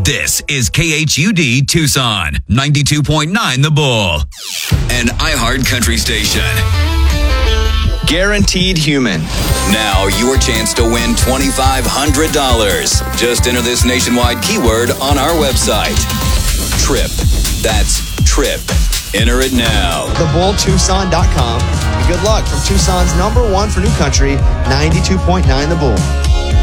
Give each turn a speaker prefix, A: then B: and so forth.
A: This is KHUD Tucson, 92.9 The Bull, an iHeart country station.
B: Guaranteed Human.
A: Now your chance to win $2,500. Just enter this nationwide keyword on our website. TRIP. That's TRIP. Enter it now.
B: TheBullTucson.com. And good luck from Tucson's #1 for new country, 92.9 The Bull.